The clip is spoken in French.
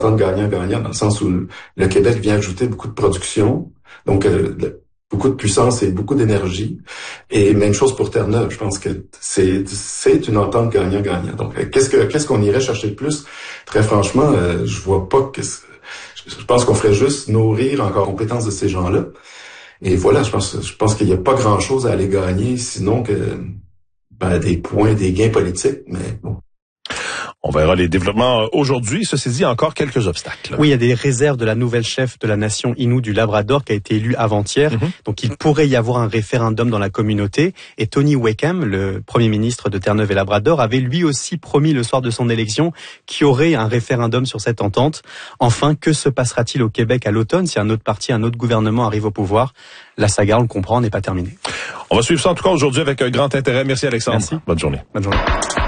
gagnant-gagnant dans le sens où le Québec vient ajouter beaucoup de production, donc beaucoup de puissance et beaucoup d'énergie. Et même chose pour Terre-Neuve. Je pense que c'est une entente gagnant-gagnant. Donc, qu'est-ce qu'on irait chercher de plus? Très franchement, je vois pas je pense qu'on ferait juste nourrir encore les compétences de ces gens-là. Et voilà, je pense qu'il n'y a pas grand-chose à aller gagner, sinon que des points, des gains politiques. Mais bon. On verra les développements aujourd'hui. Ceci dit, encore quelques obstacles. Oui, il y a des réserves de la nouvelle chef de la nation Innu du Labrador qui a été élue avant-hier. Donc, il pourrait y avoir un référendum dans la communauté. Et Tony Wakeham, le premier ministre de Terre-Neuve et Labrador, avait lui aussi promis le soir de son élection qu'il y aurait un référendum sur cette entente. Enfin, que se passera-t-il au Québec à l'automne si un autre parti, un autre gouvernement arrive au pouvoir? La saga, on le comprend, n'est pas terminée. On va suivre ça en tout cas aujourd'hui avec un grand intérêt. Merci Alexandre. Merci. Bonne journée. Bonne journée.